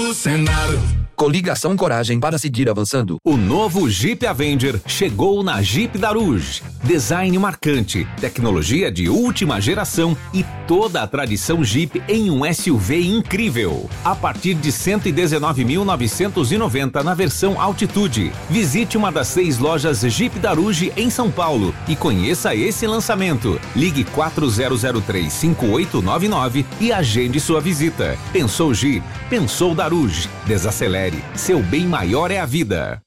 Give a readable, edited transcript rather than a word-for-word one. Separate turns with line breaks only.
do Senado.
Coligação Coragem para seguir avançando.
O novo Jeep Avenger chegou na Jeep Daruge. Design marcante, tecnologia de última geração e toda a tradição Jeep em um SUV incrível. A partir de 119.990 na versão Altitude. Visite uma das 6 lojas Jeep Daruge em São Paulo e conheça esse lançamento. Ligue 4003-5899 e agende sua visita. Pensou Jeep? Pensou Daruge. Desacelere. Seu bem maior é a vida.